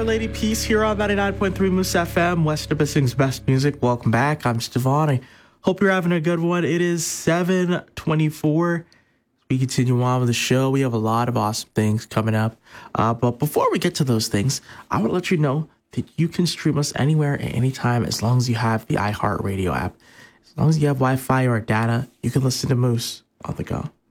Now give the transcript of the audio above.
Our Lady Peace here on 99.3 Moose FM, West Nipissing's best music. Welcome back. I'm Stefan. I hope you're having a good one. It is 7:24. We continue on with the show. We have a lot of awesome things coming up. But before we get to those things, I want to let you know that you can stream us anywhere at any time as long as you have the iHeartRadio app. As long as you have Wi-Fi or data, you can listen to Moose on the go.